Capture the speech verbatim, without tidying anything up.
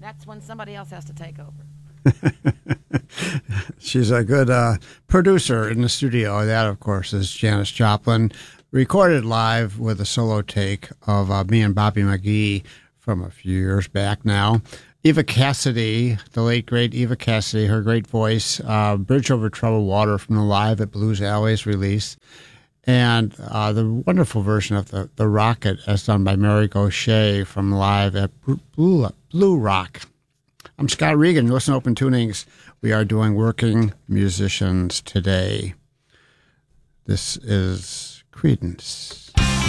That's when somebody else has to take over. She's a good uh, producer in the studio. That, of course, is Janis Joplin, recorded live with a solo take of uh, me and Bobby McGee from a few years back now. Eva Cassidy, the late, great Eva Cassidy, her great voice, uh, Bridge Over Troubled Water from the Live at Blues Alley's release, and uh, the wonderful version of the, the Rocket as done by Mary Gauthier from Live at Blue, Blue Rock. I'm Scott Regan. Listen to Open Tunings. We are doing Working Musicians today. This is Creedence.